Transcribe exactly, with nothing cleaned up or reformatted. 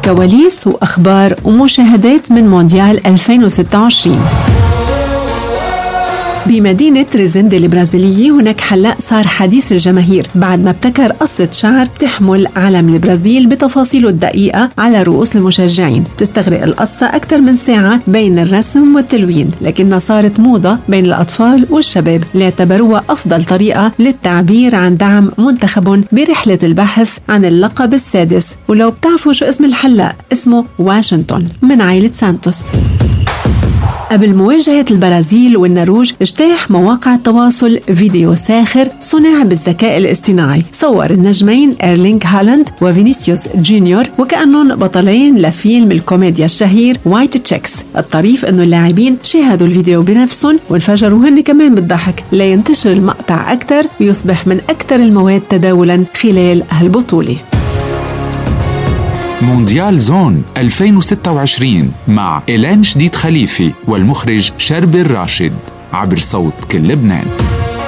كواليس وأخبار ومشاهدات من مونديال ألفين وستة وعشرين. بمدينة ريزيندي البرازيلية هناك حلاق صار حديث الجماهير بعد ما ابتكر قصة شعر تحمل علم البرازيل بتفاصيله الدقيقة على رؤوس المشجعين. تستغرق القصة أكثر من ساعة بين الرسم والتلوين، لكنها صارت موضة بين الأطفال والشباب اللي اعتبروها أفضل طريقة للتعبير عن دعم منتخبهم برحلة البحث عن اللقب السادس. ولو بتعرفوا شو اسم الحلاق، اسمه واشنطن من عائلة سانتوس. قبل مواجهة البرازيل والنرويج اجتاح مواقع التواصل فيديو ساخر صنع بالذكاء الاصطناعي صور النجمين إيرلينغ هالاند وفينيسيوس جونيور وكأنهم بطلين لفيلم الكوميديا الشهير وايت تشيكس. الطريف انه اللاعبين شاهدوا الفيديو بنفسهم وانفجروا هن كمان بالضحك لينتشر المقطع أكثر ويصبح من أكثر المواد تداولا خلال هالبطولة. مونديال زون ألفين وستة وعشرين مع إيلان شديد خليفي والمخرج شربي الراشد عبر صوت كل لبنان.